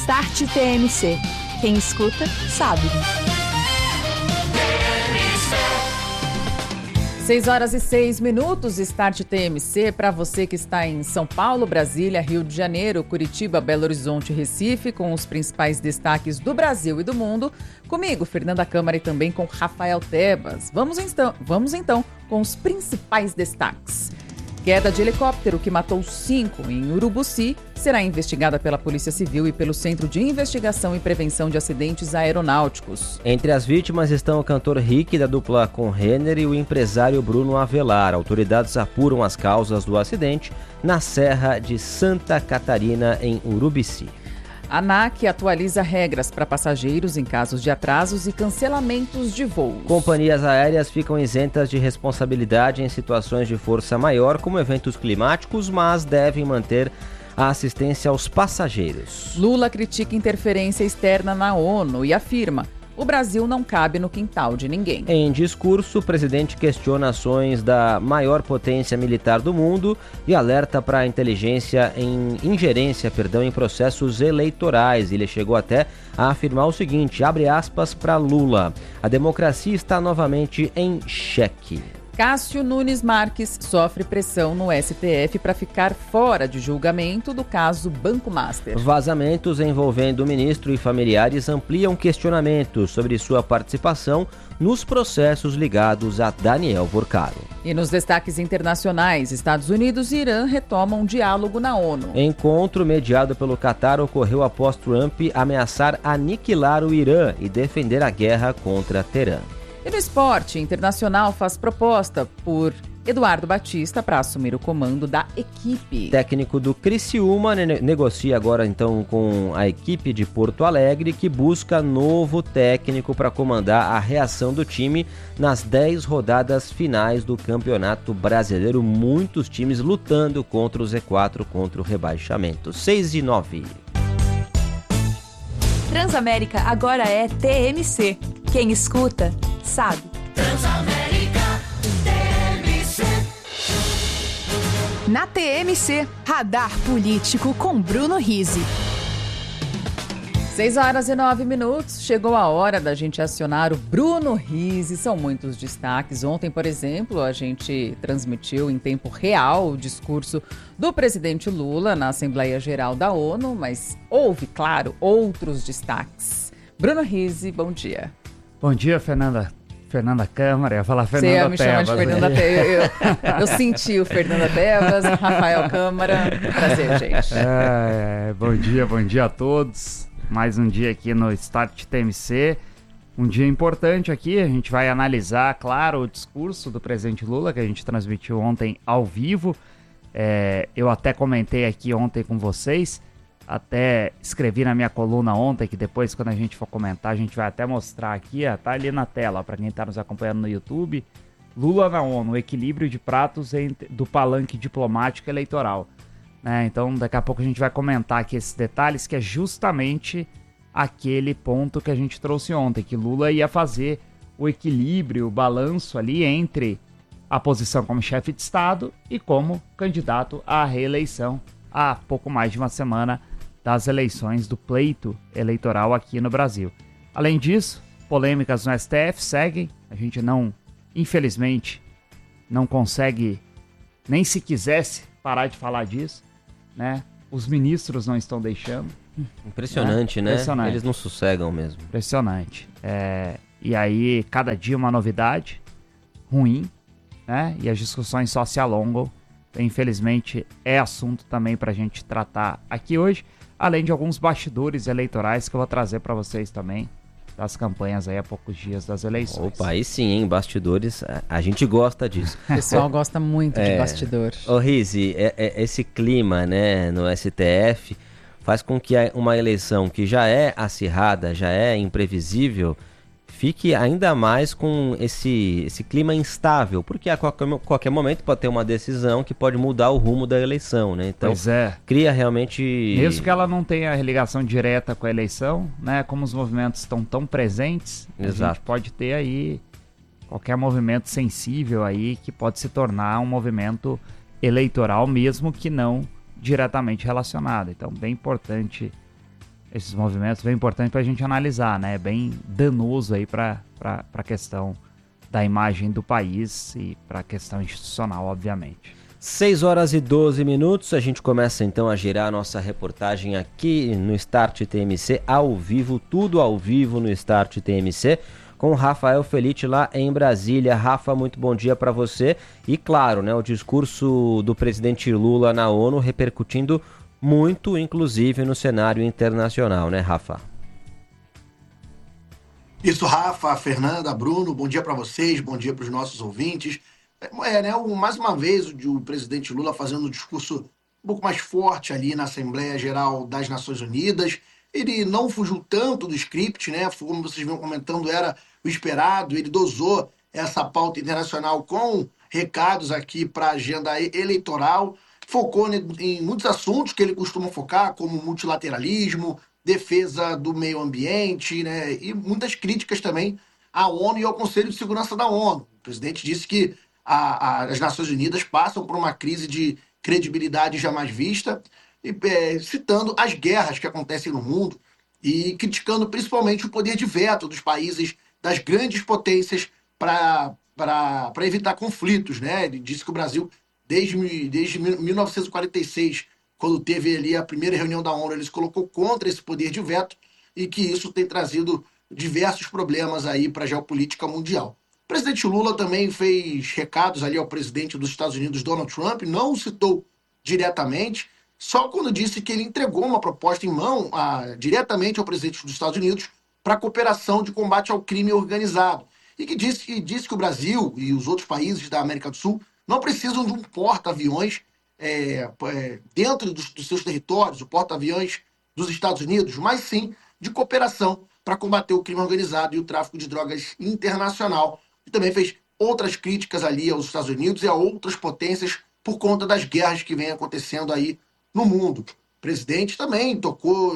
Start TMC. Quem escuta, sabe. 6h06, Start TMC, para você que está em São Paulo, Brasília, Rio de Janeiro, Curitiba, Belo Horizonte, Recife, com os principais destaques do Brasil e do mundo. Comigo, Fernanda Câmara, e também com Rafael Tebas. Vamos então com os principais destaques. Queda de helicóptero que matou 5 em Urubuci será investigada pela Polícia Civil e pelo Centro de Investigação e Prevenção de Acidentes Aeronáuticos. Entre as vítimas estão o cantor Rick, da dupla com Renner, e o empresário Bruno Avelar. Autoridades apuram as causas do acidente na Serra de Santa Catarina, em Urubici. A ANAC atualiza regras para passageiros em casos de atrasos e cancelamentos de voos. Companhias aéreas ficam isentas de responsabilidade em situações de força maior, como eventos climáticos, mas devem manter a assistência aos passageiros. Lula critica interferência externa na ONU e afirma: o Brasil não cabe no quintal de ninguém. Em discurso, o presidente questiona ações da maior potência militar do mundo e alerta para a ingerência em processos eleitorais. Ele chegou até a afirmar o seguinte, abre aspas para Lula: a democracia está novamente em xeque. Cássio Nunes Marques sofre pressão no STF para ficar fora de julgamento do caso Banco Master. Vazamentos envolvendo o ministro e familiares ampliam questionamentos sobre sua participação nos processos ligados a Daniel Vorcaro. E nos destaques internacionais, Estados Unidos e Irã retomam diálogo na ONU. Encontro mediado pelo Catar ocorreu após Trump ameaçar aniquilar o Irã e defender a guerra contra Teherã. E no esporte, Internacional faz proposta por Eduardo Batista para assumir o comando da equipe. Técnico do Criciúma negocia agora então com a equipe de Porto Alegre, que busca novo técnico para comandar a reação do time nas 10 rodadas finais do Campeonato Brasileiro. Muitos times lutando contra o Z4, contra o rebaixamento. 6-9. Transamérica agora é TMC. Quem escuta, sabe. Transamérica TMC. Na TMC, Radar Político com Bruno Rizzi. 6h09, chegou a hora da gente acionar o Bruno Rizzi. São muitos destaques. Ontem, por exemplo, a gente transmitiu em tempo real o discurso do presidente Lula na Assembleia Geral da ONU, mas houve, claro, outros destaques. Bruno Rizzi, bom dia. Bom dia, Fernanda Câmara. Eu ia falar Fernanda Tebas. Você me chama de Fernanda Tebas. Eu senti o Fernanda Tebas, Rafael Câmara. Prazer, gente. Bom dia a todos. Mais um dia aqui no Start TMC. Um dia importante aqui. A gente vai analisar, claro, o discurso do presidente Lula, que a gente transmitiu ontem ao vivo. Eu até comentei aqui ontem com vocês. Até escrevi na minha coluna ontem, que depois, quando a gente for comentar, a gente vai até mostrar aqui, tá ali na tela, para quem está nos acompanhando no YouTube. Lula na ONU, equilíbrio de pratos do palanque diplomático eleitoral. Então, daqui a pouco a gente vai comentar aqui esses detalhes, que é justamente aquele ponto que a gente trouxe ontem, que Lula ia fazer o equilíbrio, o balanço ali entre a posição como chefe de Estado e como candidato à reeleição há pouco mais de uma semana das eleições do pleito eleitoral aqui no Brasil. Além disso, polêmicas no STF seguem. A gente infelizmente, não consegue, nem se quisesse, parar de falar disso, né? Os ministros não estão deixando. Impressionante, né? Impressionante. Eles não sossegam mesmo. Impressionante. E aí, cada dia uma novidade ruim, né? E as discussões só se alongam. Infelizmente, é assunto também para a gente tratar aqui hoje, além de alguns bastidores eleitorais que eu vou trazer para vocês também, das campanhas aí há poucos dias das eleições. Opa, aí sim, hein? Bastidores, a gente gosta disso. O pessoal gosta muito de bastidor. Ô Rizzi, esse clima, né, no STF faz com que uma eleição que já é acirrada, já é imprevisível, fique ainda mais com esse clima instável, porque a qualquer momento pode ter uma decisão que pode mudar o rumo da eleição, né? Então, cria realmente... Mesmo que ela não tenha ligação direta com a eleição, né? Como os movimentos estão tão presentes, Exato. A gente pode ter aí qualquer movimento sensível aí que pode se tornar um movimento eleitoral, mesmo que não diretamente relacionado. Então, bem importante esses movimentos bem importantes para a gente analisar, né? Bem danoso aí para a questão da imagem do país e para a questão institucional, obviamente. 6h12, a gente começa então a girar a nossa reportagem aqui no Start TMC, ao vivo, tudo ao vivo no Start TMC, com Rafael Felite lá em Brasília. Rafa, muito bom dia para você. E claro, né, o discurso do presidente Lula na ONU repercutindo muito, inclusive no cenário internacional, né, Rafa? Isso, Rafa, Fernanda, Bruno, bom dia para vocês, bom dia para os nossos ouvintes. Mais uma vez o presidente Lula fazendo um discurso um pouco mais forte ali na Assembleia Geral das Nações Unidas. Ele não fugiu tanto do script, né? Como vocês vêm comentando, era o esperado. Ele dosou essa pauta internacional com recados aqui para a agenda eleitoral. Focou em muitos assuntos que ele costuma focar, como multilateralismo, defesa do meio ambiente, né? E muitas críticas também à ONU e ao Conselho de Segurança da ONU. O presidente disse que as Nações Unidas passam por uma crise de credibilidade jamais vista, e, citando as guerras que acontecem no mundo e criticando principalmente o poder de veto dos países, das grandes potências, para evitar conflitos, né? Ele disse que o Brasil, desde 1946, quando teve ali a primeira reunião da ONU, ele se colocou contra esse poder de veto e que isso tem trazido diversos problemas aí para a geopolítica mundial. O presidente Lula também fez recados ali ao presidente dos Estados Unidos, Donald Trump, não o citou diretamente, só quando disse que ele entregou uma proposta em mão diretamente ao presidente dos Estados Unidos para a cooperação de combate ao crime organizado. E que disse que o Brasil e os outros países da América do Sul não precisam de um porta-aviões dentro dos seus territórios, o porta-aviões dos Estados Unidos, mas sim de cooperação para combater o crime organizado e o tráfico de drogas internacional. E também fez outras críticas ali aos Estados Unidos e a outras potências por conta das guerras que vêm acontecendo aí no mundo. O presidente também tocou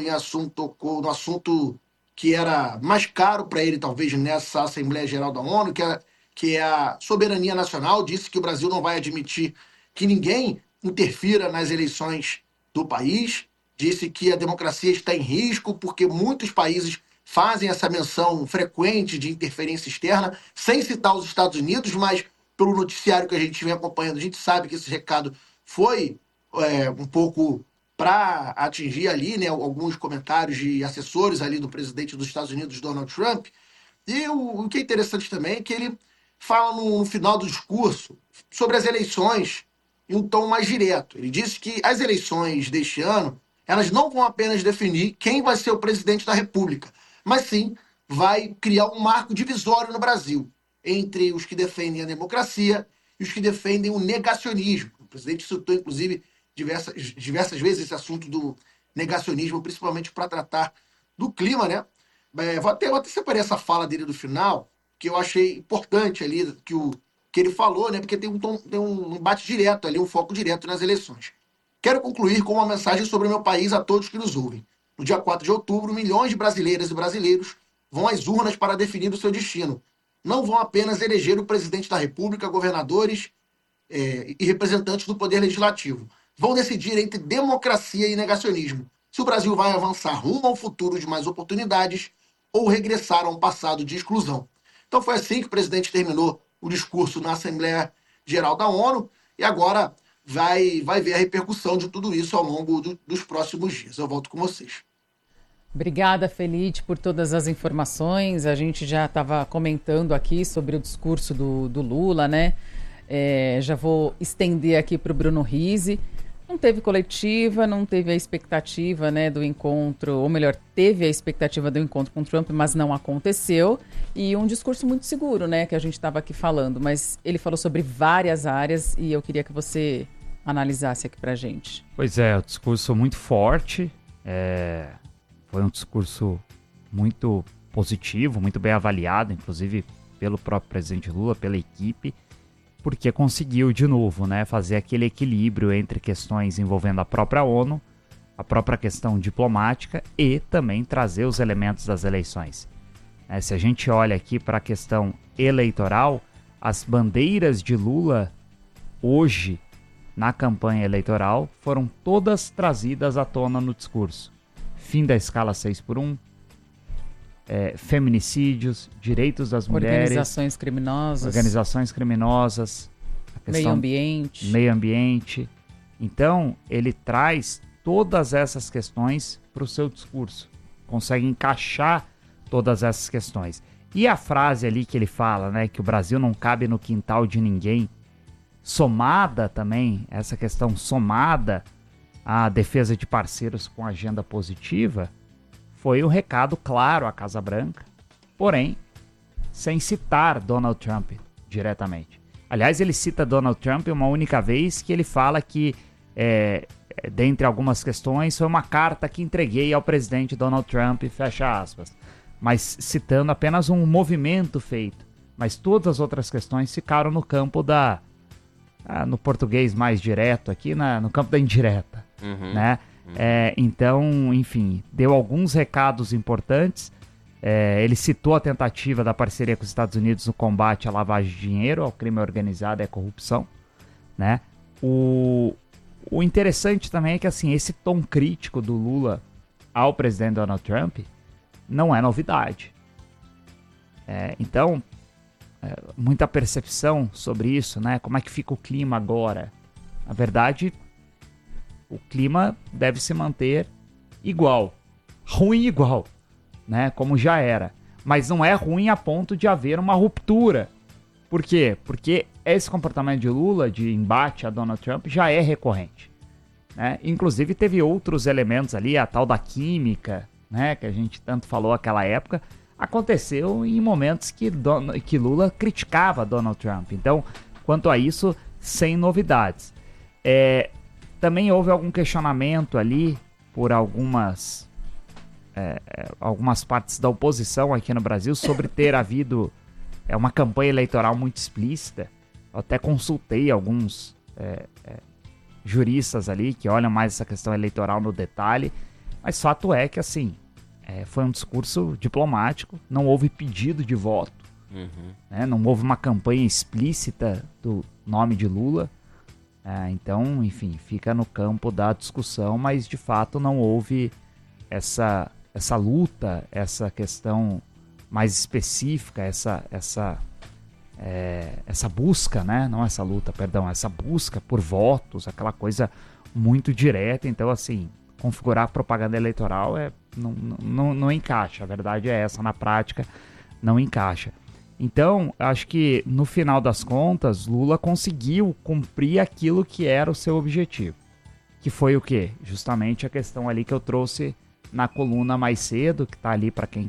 no assunto que era mais caro para ele, talvez, nessa Assembleia Geral da ONU, que é a soberania nacional. Disse que o Brasil não vai admitir que ninguém interfira nas eleições do país. Disse que a democracia está em risco porque muitos países fazem essa menção frequente de interferência externa, sem citar os Estados Unidos, mas pelo noticiário que a gente vem acompanhando, a gente sabe que esse recado foi um pouco para atingir ali, né, alguns comentários de assessores ali do presidente dos Estados Unidos, Donald Trump. E o que é interessante também é que ele fala no final do discurso sobre as eleições em um tom mais direto. Ele disse que as eleições deste ano, elas não vão apenas definir quem vai ser o presidente da República, mas sim vai criar um marco divisório no Brasil entre os que defendem a democracia e os que defendem o negacionismo. O presidente citou, inclusive, diversas vezes esse assunto do negacionismo, principalmente para tratar do clima, né? Vou até separar essa fala dele do final, que eu achei importante ali, que ele falou, né? Porque tem um embate direto ali, um foco direto nas eleições. Quero concluir com uma mensagem sobre o meu país a todos que nos ouvem. No dia 4 de outubro, milhões de brasileiras e brasileiros vão às urnas para definir o seu destino. Não vão apenas eleger o presidente da República, governadores e representantes do Poder Legislativo. Vão decidir entre democracia e negacionismo. Se o Brasil vai avançar rumo ao futuro de mais oportunidades ou regressar a um passado de exclusão. Então foi assim que o presidente terminou o discurso na Assembleia Geral da ONU e agora vai ver a repercussão de tudo isso ao longo dos próximos dias. Eu volto com vocês. Obrigada, Felite, por todas as informações. A gente já estava comentando aqui sobre o discurso do Lula, né? Já vou estender aqui para o Bruno Rizzi. Não teve coletiva, não teve a expectativa, né, do encontro, ou melhor, teve a expectativa do encontro com Trump, mas não aconteceu. E um discurso muito seguro, né, que a gente estava aqui falando. Mas ele falou sobre várias áreas e eu queria que você analisasse aqui para a gente. Pois é, um discurso muito forte. Foi um discurso muito positivo, muito bem avaliado, inclusive pelo próprio presidente Lula, pela equipe, porque conseguiu, de novo, né, fazer aquele equilíbrio entre questões envolvendo a própria ONU, a própria questão diplomática e também trazer os elementos das eleições. Se a gente olha aqui para a questão eleitoral, as bandeiras de Lula hoje, na campanha eleitoral, foram todas trazidas à tona no discurso. fim da escala 6x1, feminicídios, direitos das mulheres, organizações criminosas, a questão meio ambiente. Então, ele traz todas essas questões para o seu discurso, consegue encaixar todas essas questões. E a frase ali que ele fala, né, que o Brasil não cabe no quintal de ninguém, somada também, essa questão somada à defesa de parceiros com agenda positiva, foi um recado claro à Casa Branca, porém, sem citar Donald Trump diretamente. Aliás, ele cita Donald Trump uma única vez, que ele fala que, dentre algumas questões, foi uma carta que entreguei ao presidente Donald Trump, fecha aspas. Mas citando apenas um movimento feito. Mas todas as outras questões ficaram no campo no português mais direto aqui, no campo da indireta, né? Então, enfim, deu alguns recados importantes. Ele citou a tentativa da parceria com os Estados Unidos no combate à lavagem de dinheiro, ao crime organizado e à corrupção, né? O interessante também é que, assim, esse tom crítico do Lula ao presidente Donald Trump não é novidade. Então, muita percepção sobre isso, né? Como é que fica o clima agora? Na verdade, o clima deve se manter igual. Ruim igual, né? Como já era. Mas não é ruim a ponto de haver uma ruptura. Por quê? Porque esse comportamento de Lula, de embate a Donald Trump, já é recorrente, né? Inclusive teve outros elementos ali, a tal da química, né, que a gente tanto falou naquela época, aconteceu em momentos que Lula criticava Donald Trump. Então, quanto a isso, sem novidades. Também houve algum questionamento ali por algumas partes da oposição aqui no Brasil sobre ter havido uma campanha eleitoral muito explícita. Eu até consultei alguns juristas ali que olham mais essa questão eleitoral no detalhe, mas fato é que, assim, foi um discurso diplomático, não houve pedido de voto, né? Não houve uma campanha explícita do nome de Lula. Então, enfim, fica no campo da discussão, mas de fato não houve essa luta, essa questão mais específica, essa busca, né? Não essa luta, perdão, essa busca por votos, aquela coisa muito direta. Então, assim, configurar propaganda eleitoral não encaixa. A verdade é essa, na prática não encaixa. Então, acho que no final das contas, Lula conseguiu cumprir aquilo que era o seu objetivo. Que foi o quê? Justamente a questão ali que eu trouxe na coluna mais cedo, que tá ali para quem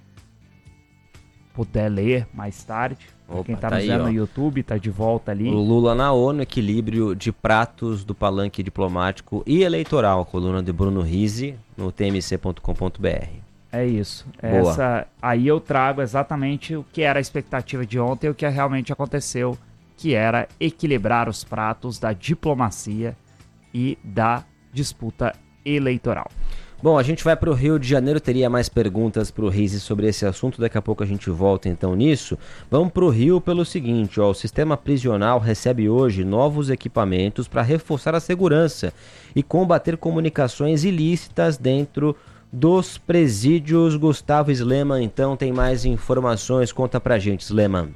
puder ler mais tarde. Opa, quem tá nos vendo no YouTube, tá de volta ali. O Lula na ONU, equilíbrio de pratos do palanque diplomático e eleitoral, a coluna de Bruno Rizzi, no tmc.com.br. É isso. Boa. Aí eu trago exatamente o que era a expectativa de ontem e o que realmente aconteceu, que era equilibrar os pratos da diplomacia e da disputa eleitoral. Bom, a gente vai para o Rio de Janeiro, teria mais perguntas para o Rizzi sobre esse assunto, daqui a pouco a gente volta então nisso. Vamos para o Rio pelo seguinte, o sistema prisional recebe hoje novos equipamentos para reforçar a segurança e combater comunicações ilícitas dentro dos presídios. Gustavo Sleman, então, tem mais informações, conta pra gente, Sleman.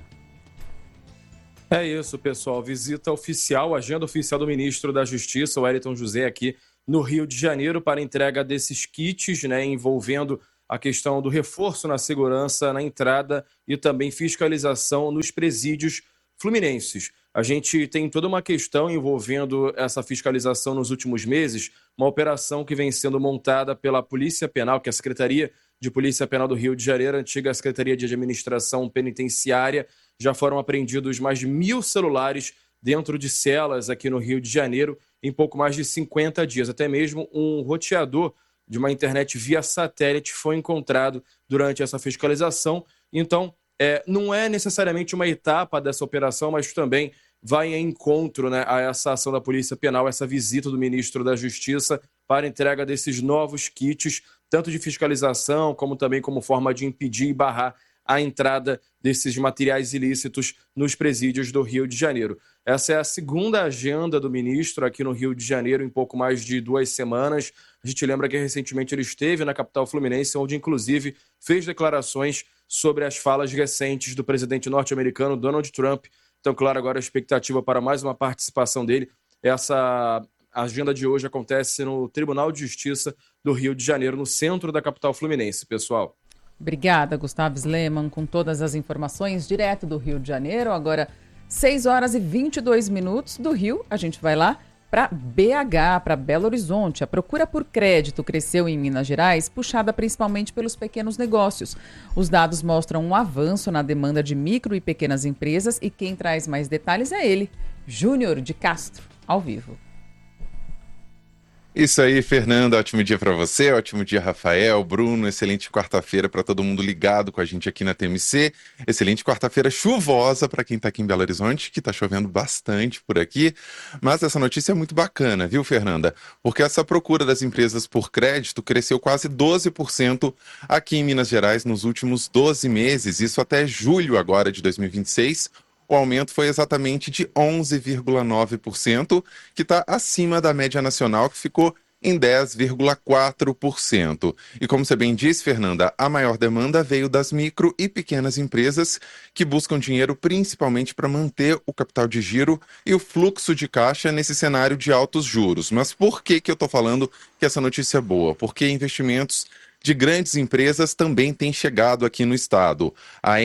É isso, pessoal, visita oficial, agenda oficial do ministro da Justiça, o Wellington José, aqui no Rio de Janeiro para entrega desses kits, né, envolvendo a questão do reforço na segurança na entrada e também fiscalização nos presídios fluminenses. A gente tem toda uma questão envolvendo essa fiscalização nos últimos meses, uma operação que vem sendo montada pela Polícia Penal, que é a Secretaria de Polícia Penal do Rio de Janeiro, a antiga Secretaria de Administração Penitenciária. Já foram apreendidos mais de 1.000 celulares dentro de celas aqui no Rio de Janeiro em pouco mais de 50 dias. Até mesmo um roteador de uma internet via satélite foi encontrado durante essa fiscalização. Então, não é necessariamente uma etapa dessa operação, mas também vai em encontro, né, a essa ação da Polícia Penal, essa visita do ministro da Justiça para a entrega desses novos kits, tanto de fiscalização, como também como forma de impedir e barrar a entrada desses materiais ilícitos nos presídios do Rio de Janeiro. Essa é a segunda agenda do ministro aqui no Rio de Janeiro em pouco mais de 2 semanas. A gente lembra que recentemente ele esteve na capital fluminense, onde inclusive fez declarações sobre as falas recentes do presidente norte-americano Donald Trump. Então, claro, agora a expectativa para mais uma participação dele. Essa agenda de hoje acontece no Tribunal de Justiça do Rio de Janeiro, no centro da capital fluminense, pessoal. Obrigada, Gustavo Sleman, com todas as informações direto do Rio de Janeiro. Agora, 6 horas e 22 minutos do Rio, a gente vai lá para BH, para Belo Horizonte. A procura por crédito cresceu em Minas Gerais, puxada principalmente pelos pequenos negócios. Os dados mostram um avanço na demanda de micro e pequenas empresas e quem traz mais detalhes é ele, Júnior de Castro, ao vivo. Isso aí, Fernanda, ótimo dia para você, ótimo dia, Rafael, Bruno, excelente quarta-feira para todo mundo ligado com a gente aqui na TMC, excelente quarta-feira chuvosa para quem está aqui em Belo Horizonte, que está chovendo bastante por aqui, mas essa notícia é muito bacana, viu, Fernanda? Porque essa procura das empresas por crédito cresceu quase 12% aqui em Minas Gerais nos últimos 12 meses, isso até julho agora de 2026, o aumento foi exatamente de 11,9%, que está acima da média nacional, que ficou em 10,4%. E como você bem disse, Fernanda, a maior demanda veio das micro e pequenas empresas que buscam dinheiro principalmente para manter o capital de giro e o fluxo de caixa nesse cenário de altos juros. Mas por que eu estou falando que essa notícia é boa? Porque investimentos de grandes empresas também tem chegado aqui no estado. A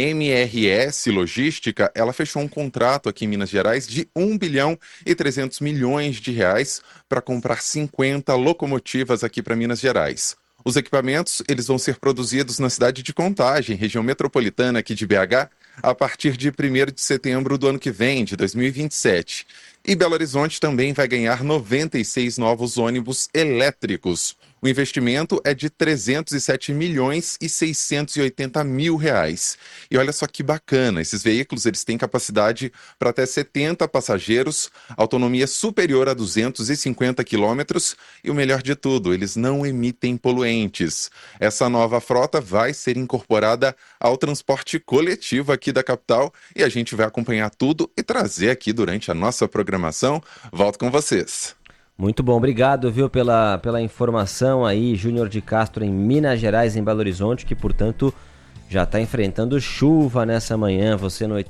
MRS Logística, ela fechou um contrato aqui em Minas Gerais de 1 bilhão e 300 milhões de reais para comprar 50 locomotivas aqui para Minas Gerais. Os equipamentos, eles vão ser produzidos na cidade de Contagem, região metropolitana aqui de BH, a partir de 1º de setembro do ano que vem, de 2027. E Belo Horizonte também vai ganhar 96 novos ônibus elétricos. O investimento é de 307 milhões e 680 mil reais. E olha só que bacana, esses veículos eles têm capacidade para até 70 passageiros, autonomia superior a 250 quilômetros e o melhor de tudo, eles não emitem poluentes. Essa nova frota vai ser incorporada ao transporte coletivo aqui da capital e a gente vai acompanhar tudo e trazer aqui durante a nossa programação. Volto com vocês. Muito bom, obrigado, viu, pela informação aí, Júnior de Castro em Minas Gerais, em Belo Horizonte, que, portanto, já está enfrentando chuva nessa manhã, você no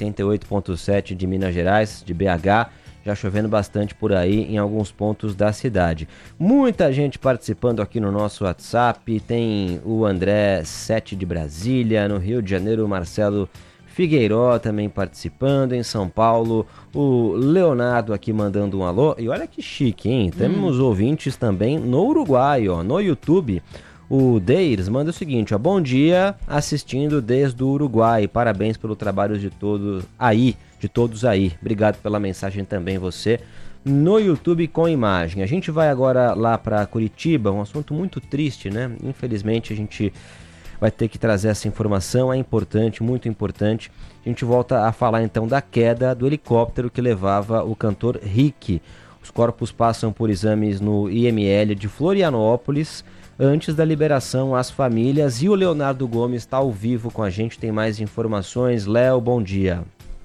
88.7 de Minas Gerais, de BH, já chovendo bastante por aí em alguns pontos da cidade. Muita gente participando aqui no nosso WhatsApp, tem o André 7 de Brasília, no Rio de Janeiro, o Marcelo Figueiró também participando, em São Paulo, o Leonardo aqui mandando um alô, e olha que chique, hein? Temos ouvintes também no Uruguai, ó, no YouTube. O Deires manda o seguinte, ó, bom dia, assistindo desde o Uruguai, parabéns pelo trabalho de todos aí, obrigado pela mensagem também você, no YouTube com imagem. A gente vai agora lá para Curitiba, um assunto muito triste, né? Infelizmente a gente vai ter que trazer essa informação, é importante, muito importante. A gente volta a falar então da queda do helicóptero que levava o cantor Rick. Os corpos passam por exames no IML de Florianópolis antes da liberação às famílias. E o Leonardo Gomes está ao vivo com a gente, tem mais informações. Léo, bom dia.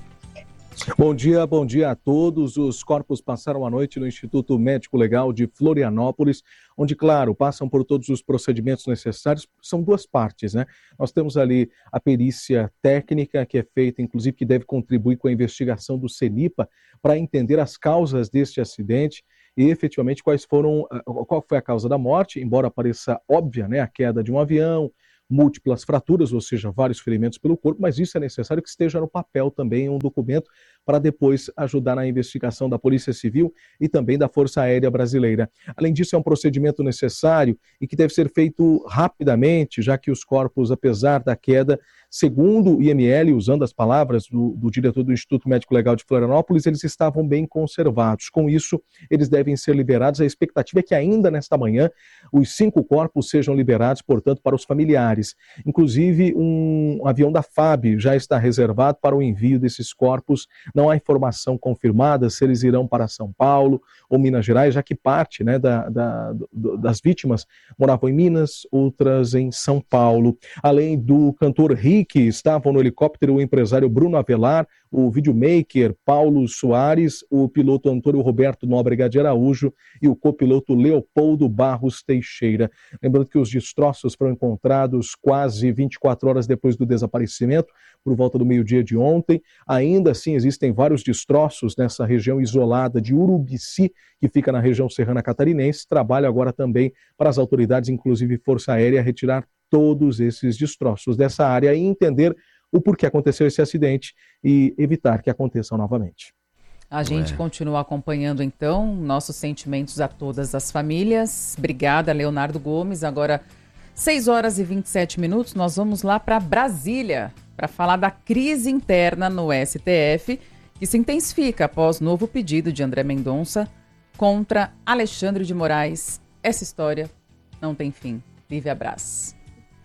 Bom dia a todos. Os corpos passaram a noite no Instituto Médico Legal de Florianópolis, onde, claro, passam por todos os procedimentos necessários. São duas partes, né? Nós temos ali a perícia técnica, que é feita, inclusive, que deve contribuir com a investigação do CENIPA para entender as causas deste acidente e, efetivamente, qual foi a causa da morte, embora pareça óbvia, né? A queda de um avião, múltiplas fraturas, ou seja, vários ferimentos pelo corpo, mas isso é necessário que esteja no papel também, um documento para depois ajudar na investigação da Polícia Civil e também da Força Aérea Brasileira. Além disso, é um procedimento necessário e que deve ser feito rapidamente, já que os corpos, apesar da queda, segundo o IML, usando as palavras do diretor do Instituto Médico Legal de Florianópolis, eles estavam bem conservados. Com isso, eles devem ser liberados. A expectativa é que ainda nesta manhã os 5 corpos sejam liberados, portanto, para os familiares. Inclusive, um avião da FAB já está reservado para o envio desses corpos. Não há informação confirmada se eles irão para São Paulo ou Minas Gerais, já que parte, né, das vítimas moravam em Minas, outras em São Paulo. Além do cantor Rick, estavam no helicóptero o empresário Bruno Avelar, o videomaker Paulo Soares, o piloto Antônio Roberto Nóbrega de Araújo e o copiloto Leopoldo Barros Teixeira. Lembrando que os destroços foram encontrados quase 24 horas depois do desaparecimento, por volta do meio-dia de ontem. Ainda assim, existem vários destroços nessa região isolada de Urubici, que fica na região serrana catarinense. Trabalha agora também para as autoridades, inclusive Força Aérea, retirar todos esses destroços dessa área e entender o porquê aconteceu esse acidente e evitar que aconteçam novamente. A gente continua acompanhando, então, nossos sentimentos a todas as famílias. Obrigada, Leonardo Gomes. Agora, 6 horas e 27 minutos, nós vamos lá para Brasília para falar da crise interna no STF, que se intensifica após novo pedido de André Mendonça contra Alexandre de Moraes. Essa história não tem fim. Lívia Braz.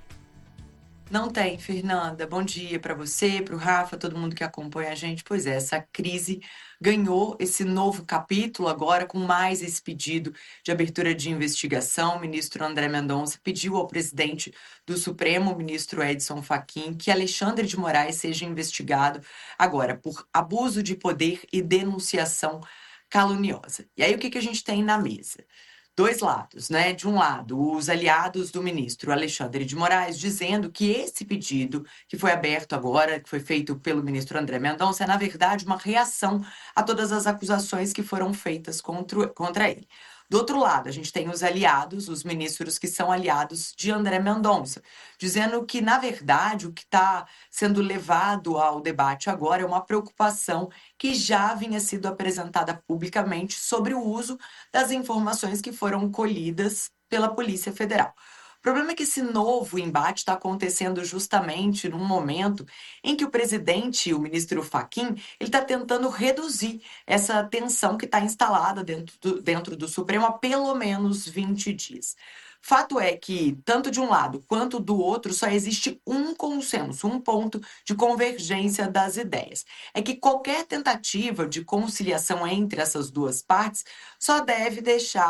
Não tem, Fernanda. Bom dia para você, para o Rafa, todo mundo que acompanha a gente. Pois é, essa crise ganhou esse novo capítulo agora com mais esse pedido de abertura de investigação. O ministro André Mendonça pediu ao presidente do Supremo, o ministro Edson Fachin, que Alexandre de Moraes seja investigado agora por abuso de poder e denunciação caluniosa. E aí o que a gente tem na mesa? Dois lados, né? De um lado, os aliados do ministro Alexandre de Moraes dizendo que esse pedido que foi aberto agora, que foi feito pelo ministro André Mendonça, é, na verdade, uma reação a todas as acusações que foram feitas contra ele. Do outro lado, a gente tem os aliados, os ministros que são aliados de André Mendonça, dizendo que, na verdade, o que está sendo levado ao debate agora é uma preocupação que já vinha sido apresentada publicamente sobre o uso das informações que foram colhidas pela Polícia Federal. O problema é que esse novo embate está acontecendo justamente num momento em que o presidente, o ministro Fachin, ele está tentando reduzir essa tensão que está instalada dentro do Supremo há pelo menos 20 dias. Fato é que, tanto de um lado quanto do outro, só existe um consenso, um ponto de convergência das ideias. É que qualquer tentativa de conciliação entre essas duas partes só deve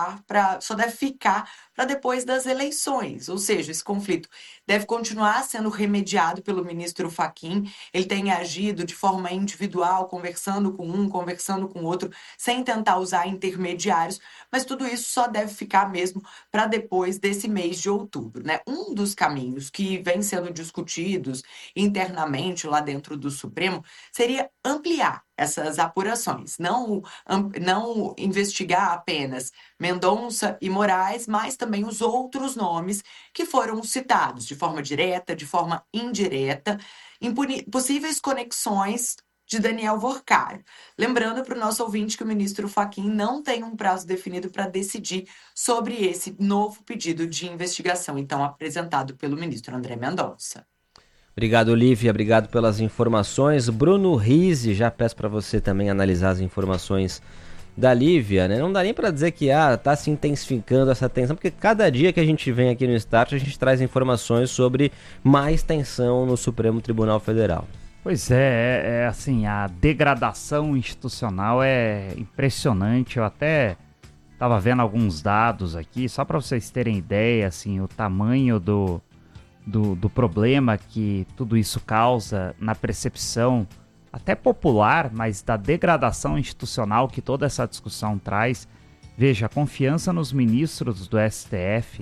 ficar para depois das eleições. Ou seja, esse conflito deve continuar sendo remediado pelo ministro Fachin. Ele tem agido de forma individual, conversando com um, conversando com o outro, sem tentar usar intermediários, mas tudo isso só deve ficar mesmo para depois desse mês de outubro, né? Um dos caminhos que vem sendo discutidos internamente lá dentro do Supremo seria ampliar essas apurações, não investigar apenas Mendonça e Moraes, mas também os outros nomes que foram citados de forma direta, de forma indireta, em possíveis conexões de Daniel Vorcário. Lembrando para o nosso ouvinte que o ministro Fachin não tem um prazo definido para decidir sobre esse novo pedido de investigação, então apresentado pelo ministro André Mendonça. Obrigado, Olivia. Obrigado pelas informações. Bruno Rizzi, já peço para você também analisar as informações da Lívia, né? Não dá nem para dizer que tá se intensificando essa tensão, porque cada dia que a gente vem aqui no Start, a gente traz informações sobre mais tensão no Supremo Tribunal Federal. Pois é, assim, a degradação institucional é impressionante. Eu até estava vendo alguns dados aqui, só para vocês terem ideia, assim, o tamanho do problema que tudo isso causa na percepção até popular, mas da degradação institucional que toda essa discussão traz. Veja, a confiança nos ministros do STF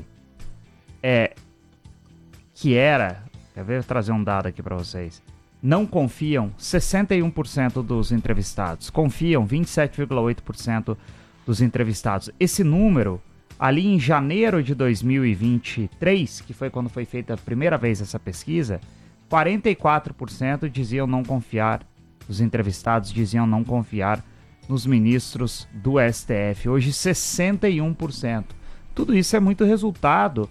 quer ver, trazer um dado aqui para vocês. Não confiam 61% dos entrevistados, confiam 27,8% dos entrevistados. Esse número, ali em janeiro de 2023, que foi quando foi feita a primeira vez essa pesquisa, 44% diziam não confiar, os entrevistados diziam não confiar nos ministros do STF. Hoje, 61%. Tudo isso é muito resultado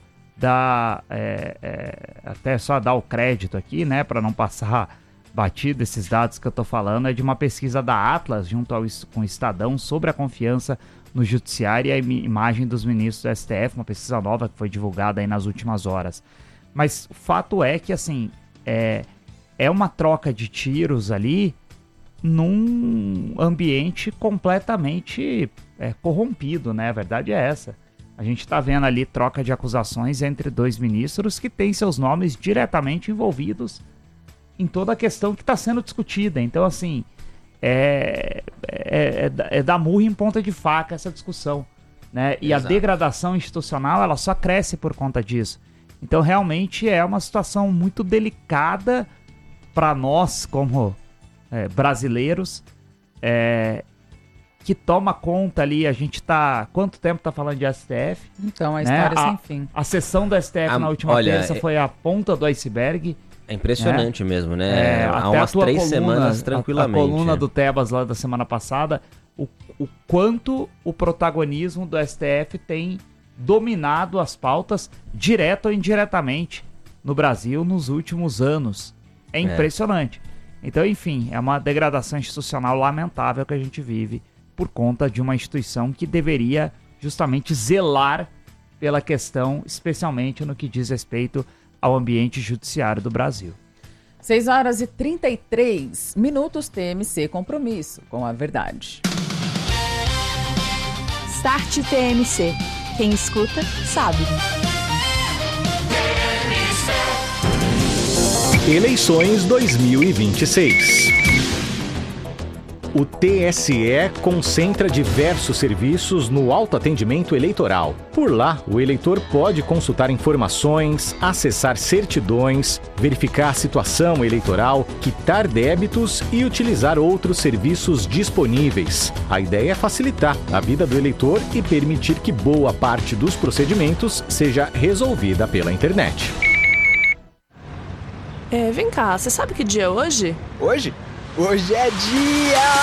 até só dar o crédito aqui, né, para não passar batido esses dados que eu tô falando, é de uma pesquisa da Atlas, junto com o Estadão, sobre a confiança no judiciário e a imagem dos ministros do STF, uma pesquisa nova que foi divulgada aí nas últimas horas. Mas o fato é que, assim, é uma troca de tiros ali num ambiente completamente corrompido, né? A verdade é essa. A gente está vendo ali troca de acusações entre 2 ministros que têm seus nomes diretamente envolvidos em toda a questão que está sendo discutida. Então, assim, é dar murro em ponta de faca essa discussão, né? E Exato. a degradação institucional, ela só cresce por conta disso. Então, realmente, é uma situação muito delicada para nós, como brasileiros, que toma conta ali, a gente tá... Quanto tempo tá falando de STF? Então, a história sem fim. A sessão do STF na última terça foi a ponta do iceberg. É impressionante mesmo, né? Há até umas 3 semanas, tranquilamente. A coluna do Tebas lá da semana passada, o quanto o protagonismo do STF tem dominado as pautas, direto ou indiretamente, no Brasil nos últimos anos. É impressionante. Então, enfim, é uma degradação institucional lamentável que a gente vive por conta de uma instituição que deveria justamente zelar pela questão, especialmente no que diz respeito ao ambiente judiciário do Brasil. 6h33, TMC, compromisso com a verdade. Start TMC. Quem escuta, sabe. Eleições 2026. O TSE concentra diversos serviços no autoatendimento eleitoral. Por lá, o eleitor pode consultar informações, acessar certidões, verificar a situação eleitoral, quitar débitos e utilizar outros serviços disponíveis. A ideia é facilitar a vida do eleitor e permitir que boa parte dos procedimentos seja resolvida pela internet. Vem cá, você sabe que dia é hoje? Hoje? Hoje é dia